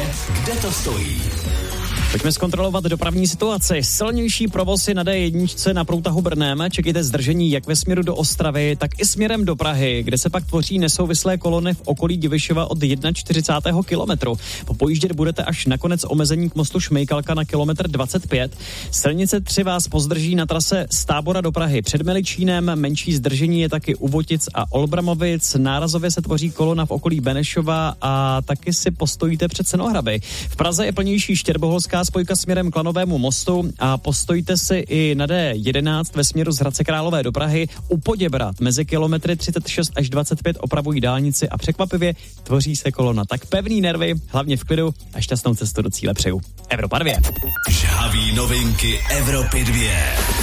kde to stojí. Pojďme zkontrolovat dopravní situaci. Silnější provoz je na D1 na průtahu Brnem. Čekejte zdržení jak ve směru do Ostravy, tak i směrem do Prahy, kde se pak tvoří nesouvislé kolony v okolí Divišova od 41. kilometru. Popojíždět budete až nakonec omezení k mostu Šmejkalka na kilometr 25. Silnice 3 vás pozdrží na trase z Tábora do Prahy před Miličínem. Menší zdržení je taky u Votic a Olbramovic. Nárazově se tvoří kolona v okolí Benešova a taky si postojíte před Senohraby. V Praze je plnější Štěrboholská spojka směrem k Lanovému mostu a postojíte si i na D11 ve směru z Hradce Králové do Prahy. U Poděbrad mezi kilometry 36 až 25 opravují dálnici a překvapivě tvoří se kolona. Tak pevný nervy, hlavně v klidu a šťastnou cestu do cíle přeju. Evropa 2. Žhaví novinky Evropy 2.